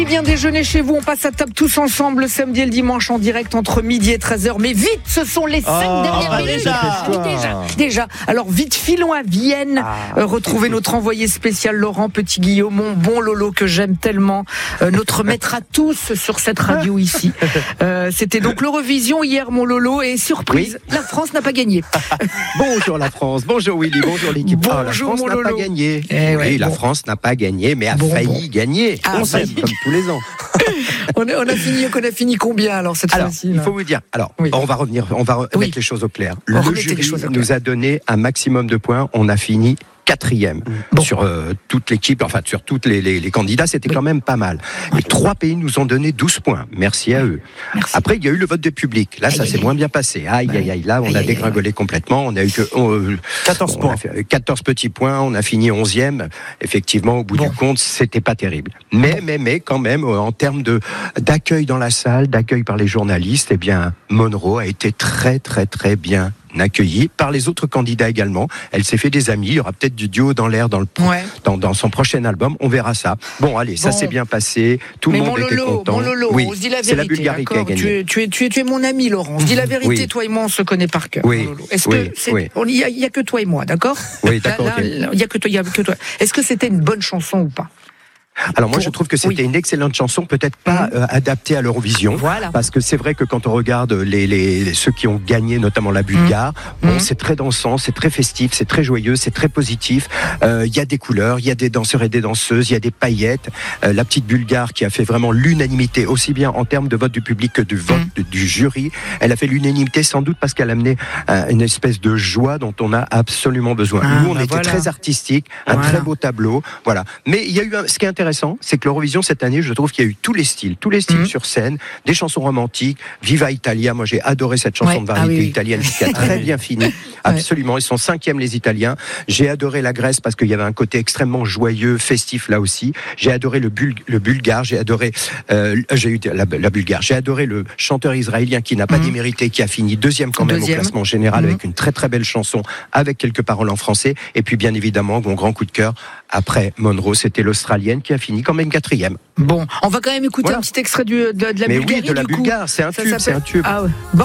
Bien déjeuner chez vous, on passe à table tous ensemble le samedi et le dimanche en direct entre midi et 13h. Mais vite, ce sont les 5 dernières minutes. Déjà. Alors vite, filons à Vienne. Retrouvez notre envoyé spécial Laurent Petit-Guillaume, mon bon Lolo que j'aime tellement. Notre maître à tous sur cette radio ici. C'était donc l'Eurovision hier, mon Lolo. Et surprise, la France n'a pas gagné. Bonjour la France, bonjour Willy, bonjour l'équipe. Bonjour la France mon n'a Lolo. pas gagné. La France n'a pas gagné, mais a failli gagner. On sait, comme tous les ans. On a fini combien alors cette fois-ci il faut vous dire. Alors, on va mettre les choses au clair. Le jury nous a donné un maximum de points. On a fini 4e sur toute l'équipe, enfin sur toutes les candidats, c'était quand même pas mal. Et 3 pays nous ont donné 12 points. Merci à eux. Merci. Après, il y a eu le vote du public. Là, ça s'est moins bien passé. Là, on a dégringolé complètement. On a eu que 14 points. 14 petits points. On a fini 11e. Effectivement, au bout du compte, c'était pas terrible. Mais quand même, en termes d'accueil dans la salle, d'accueil par les journalistes, eh bien, Monroe a été très, très, très bien accueillie par les autres candidats également. Elle s'est fait des amis. Il y aura peut-être du duo dans l'air dans son prochain album. On verra ça. Bon, allez, ça s'est bien passé. Tout le monde était content. Mon Lolo, on se dit la vérité. C'est la Bulgarie qui a gagné. Tu es mon ami, Laurent. On se dit la vérité. Toi et moi, on se connaît par cœur. Il y a que toi et moi, d'accord ? Oui, d'accord. Il y a que toi. Est-ce que c'était une bonne chanson ou pas ? Alors moi je trouve que c'était une excellente chanson, peut-être pas adaptée à l'Eurovision, parce que c'est vrai que quand on regarde ceux qui ont gagné, notamment la Bulgare, c'est très dansant, c'est très festif, c'est très joyeux, c'est très positif. Il y a des couleurs, il y a des danseurs et des danseuses, il y a des paillettes. La petite Bulgare qui a fait vraiment l'unanimité, aussi bien en termes de vote du public que du vote du jury. Elle a fait l'unanimité sans doute parce qu'elle amenait une espèce de joie dont on a absolument besoin. Nous on était très artistique, un très beau tableau, voilà. Mais il y a eu ce qui est intéressant, c'est que l'Eurovision cette année, je trouve qu'il y a eu tous les styles sur scène, des chansons romantiques, Viva Italia, moi j'ai adoré cette chanson de variété italienne qui a très bien fini, absolument, ils sont 5e les Italiens, j'ai adoré la Grèce parce qu'il y avait un côté extrêmement joyeux, festif là aussi, j'ai adoré le Bulgare, j'ai adoré la Bulgare, j'ai adoré le chanteur israélien qui n'a pas démérité, qui a fini 2e quand même au classement général avec une très très belle chanson, avec quelques paroles en français, et puis bien évidemment, mon grand coup de cœur, après Monroe, c'était l'Australienne qui a fini quand même 4e. Bon, on va quand même écouter un petit extrait de la Bulgarie. Mais oui, de la Bulgare, c'est un tube.